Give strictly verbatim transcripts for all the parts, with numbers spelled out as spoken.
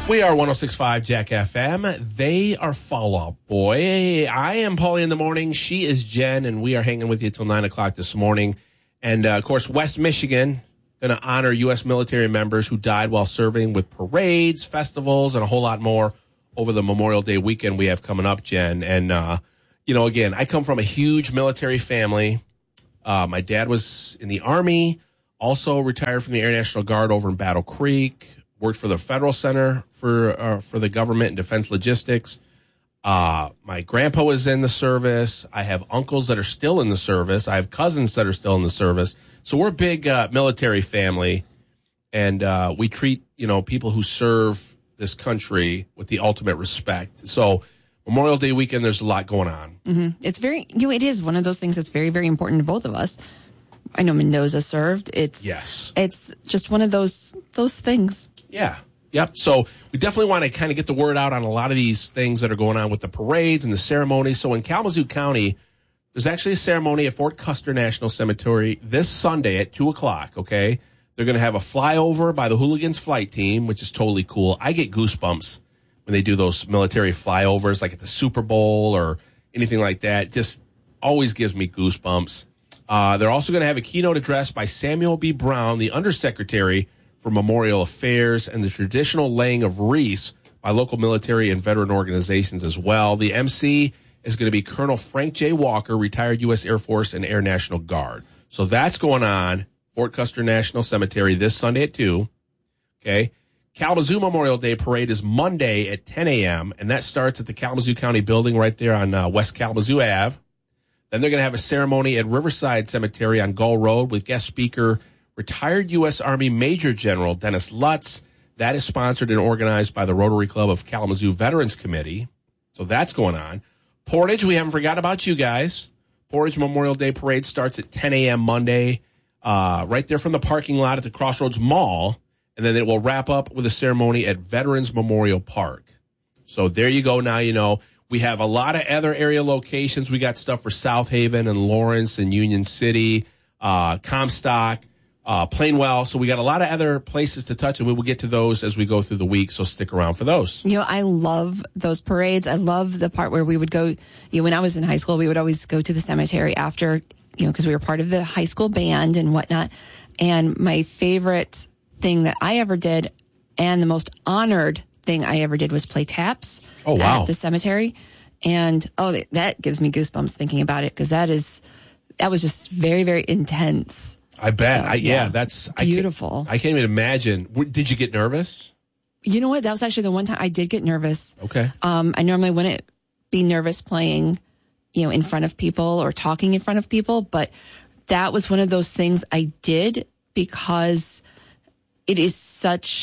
We are one oh six point five Jack F M. They are Fall Out Boy. I am Paulie in the morning. She is Jen, and we are hanging with you till nine o'clock this morning. And, uh, of course, West Michigan going to honor U S military members who died while serving with parades, festivals, and a whole lot more over the Memorial Day weekend we have coming up, Jen. And, uh, you know, again, I come from a huge military family. Uh, my dad was in the Army, also retired from the Air National Guard over in Battle Creek, worked for the Federal Center for uh, for the Government and Defense Logistics. Uh, my grandpa was in the service. I have uncles that are still in the service. I have cousins that are still in the service. So we're a big uh, military family, and uh, we treat, you know, people who serve this country with the ultimate respect. So Memorial Day weekend, there's a lot going on. Mm-hmm. It's very, you know, it is one of those things that's very, very important to both of us. I know Mendoza served. It's yes. It's just one of those those things. Yeah. Yep. So we definitely want to kind of get the word out on a lot of these things that are going on with the parades and the ceremonies. So in Kalamazoo County, there's actually a ceremony at Fort Custer National Cemetery this Sunday at two o'clock, okay? They're going to have a flyover by the Hooligans flight team, which is totally cool. I get goosebumps when they do those military flyovers, like at the Super Bowl or anything like that. It just always gives me goosebumps. Uh, they're also going to have a keynote address by Samuel B. Brown, the Undersecretary for Memorial Affairs, and the traditional laying of wreaths by local military and veteran organizations as well. The M C is going to be Colonel Frank J. Walker, retired U S Air Force and Air National Guard. So that's going on, Fort Custer National Cemetery this Sunday at two. Okay. Kalamazoo Memorial Day Parade is Monday at ten a.m., and that starts at the Kalamazoo County Building right there on uh, West Kalamazoo Avenue. Then they're going to have a ceremony at Riverside Cemetery on Gull Road with guest speaker retired U S Army Major General Dennis Lutz. That is sponsored and organized by the Rotary Club of Kalamazoo Veterans Committee. So that's going on. Portage, we haven't forgot about you guys. Portage Memorial Day Parade starts at ten a.m. Monday, uh, right there from the parking lot at the Crossroads Mall. And then it will wrap up with a ceremony at Veterans Memorial Park. So there you go. Now you know. We have a lot of other area locations. We got stuff for South Haven and Lawrence and Union City, uh, Comstock, uh, Plainwell. So we got a lot of other places to touch, and we will get to those as we go through the week. So stick around for those. You know, I love those parades. I love the part where we would go, you know, when I was in high school, we would always go to the cemetery after, you know, because we were part of the high school band and whatnot. And my favorite thing that I ever did, and the most honored thing I ever did, was play taps. Oh, wow. At the cemetery. And, oh, that gives me goosebumps thinking about it, because that is, that was just very, very intense. I bet. So, I, yeah, yeah, that's beautiful. I can't, I can't even imagine. Did you get nervous? You know what? That was actually the one time I did get nervous. Okay. Um, I normally wouldn't be nervous playing, you know, in front of people or talking in front of people, but that was one of those things I did because it is such,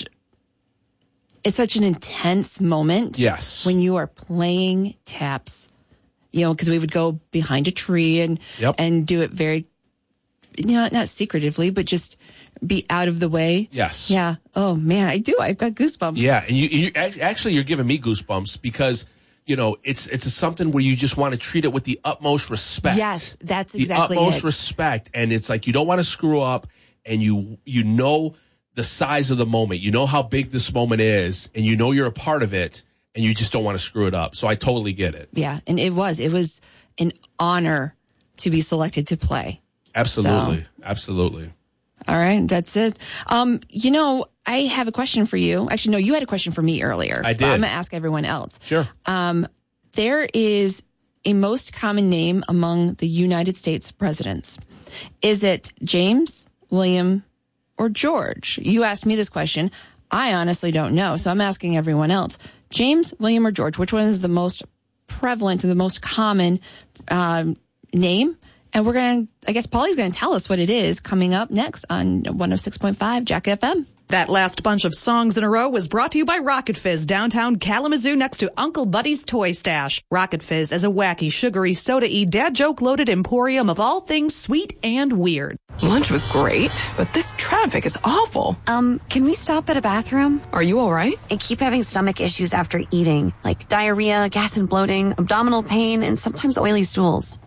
it's such an intense moment. Yes. When you are playing taps, you know, because we would go behind a tree and, yep. and do it very, you know, not secretively, but just be out of the way. Yes. Yeah. Oh man, I do. I've got goosebumps. Yeah. And you, you actually, you're giving me goosebumps because, you know, it's, it's a something where you just want to treat it with the utmost respect. Yes. That's exactly the utmost it. respect. And it's like, you don't want to screw up, and you, you know, the size of the moment. You know how big this moment is, and you know you're a part of it, and you just don't want to screw it up. So I totally get it. Yeah, and it was. It was an honor to be selected to play. Absolutely. So. Absolutely. All right, that's it. Um, you know, I have a question for you. Actually, no, you had a question for me earlier. I did. But I'm going to ask everyone else. Sure. Um, there is a most common name among the United States presidents. Is it James, William, or George? You asked me this question. I honestly don't know, so I'm asking everyone else. James, William, or George, which one is the most prevalent and the most common um, name? And we're going to, I guess Paulie's going to tell us what it is coming up next on one oh six point five Jack F M. That last bunch of songs in a row was brought to you by Rocket Fizz, downtown Kalamazoo next to Uncle Buddy's Toy Stash. Rocket Fizz is a wacky, sugary, soda-y, dad joke-loaded emporium of all things sweet and weird. Lunch was great, but this traffic is awful. Um, can we stop at a bathroom? Are you all right? I keep having stomach issues after eating, like diarrhea, gas and bloating, abdominal pain, and sometimes oily stools.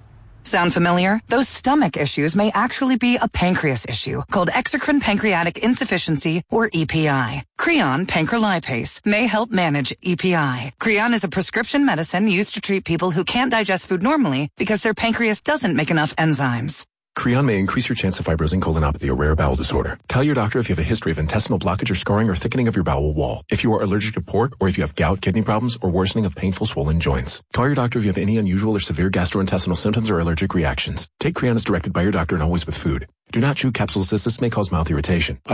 Sound familiar? Those stomach issues may actually be a pancreas issue called exocrine pancreatic insufficiency, or E P I. Creon pancrelipase may help manage E P I. Creon is a prescription medicine used to treat people who can't digest food normally because their pancreas doesn't make enough enzymes. Creon may increase your chance of fibrosing colonopathy, a rare bowel disorder. Tell your doctor if you have a history of intestinal blockage or scarring or thickening of your bowel wall, if you are allergic to pork, or if you have gout, kidney problems, or worsening of painful swollen joints. Call your doctor if you have any unusual or severe gastrointestinal symptoms or allergic reactions. Take Creon as directed by your doctor and always with food. Do not chew capsules as this may cause mouth irritation.